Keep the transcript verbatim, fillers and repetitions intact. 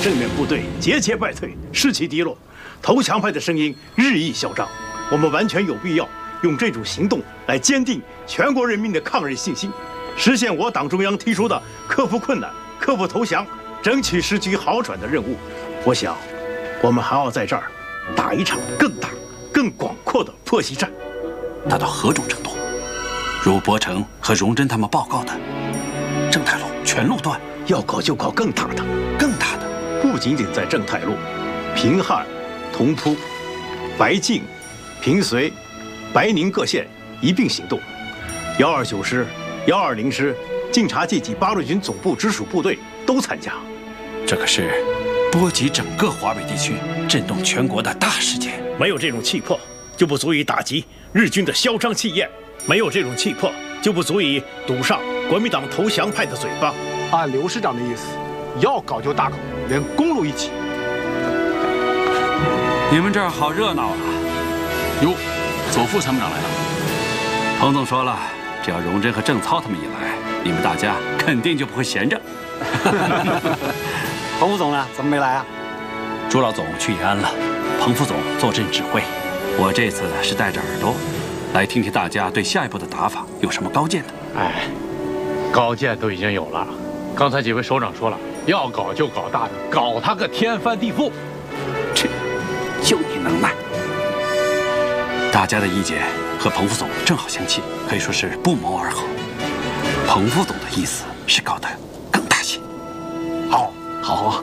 正面部队节节败退，士气低落，投降派的声音日益嚣张。我们完全有必要用这种行动来坚定全国人民的抗日信心，实现我党中央提出的克服困难、克服投降、争取时局好转的任务。我想，我们还要在这儿打一场更大、更广阔的破袭战。 大到何种程度？如伯承和荣臻他们报告的，正太路全路段要搞就搞更大的， 更大的， 不仅仅在正太路、平汉、同蒲、白净、平绥、白宁各县一并行动。幺二九师、幺二零师、晋察冀及八路军总部直属部队都参加。 这可是波及整个华北地区、震动全国的大事件。 没有这种气魄，就不足以打击日军的嚣张气焰；没有这种气魄，就不足以堵上国民党投降派的嘴巴。 按刘师长的意思，要搞就大搞，连公路一起。 你们这儿好热闹啊！ 哟，左副参谋长来了。 彭总说了，只要荣臻和郑操他们一来，你们大家肯定就不会闲着。 彭副总呢？怎么没来啊？ 朱老总去延安了，彭副总坐镇指挥。我这次是带着耳朵，来听听大家对下一步的打法有什么高见的。 哎，高见都已经有了。刚才几位首长说了，要搞就搞大的，搞他个天翻地覆。 这，就你能耐。大家的意见和彭副总正好相契，可以说是不谋而合。彭副总的意思是搞得更大些。 好，好，好。